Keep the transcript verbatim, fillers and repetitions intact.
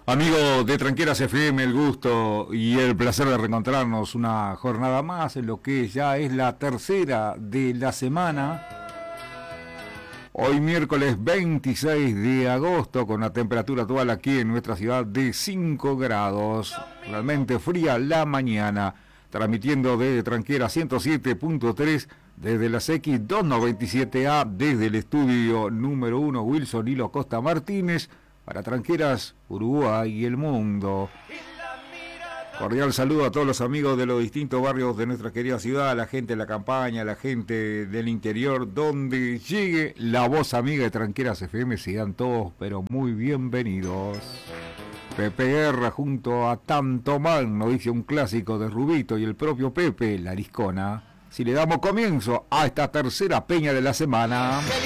Amigos de Tranqueras F M, el gusto y el placer de reencontrarnos una jornada más en lo que ya es la tercera de la semana. Hoy miércoles veintiséis de agosto, con la temperatura actual aquí en nuestra ciudad de cinco grados. Realmente fría la mañana, transmitiendo desde Tranquera ciento siete punto tres, desde las X doscientos noventa y siete A, desde el estudio número uno Wilson Hilo Costa Martínez, para Tranqueras, Uruguay y el mundo. Cordial saludo a todos los amigos de los distintos barrios de nuestra querida ciudad, la gente de la campaña, la gente del interior, donde llegue la voz amiga de Tranqueras F M, sean todos pero muy bienvenidos. Pepe Guerra junto a Tanto Man, nos dice un clásico de Rubito y el propio Pepe, La Liscona. Si le damos comienzo a esta tercera peña de la semana.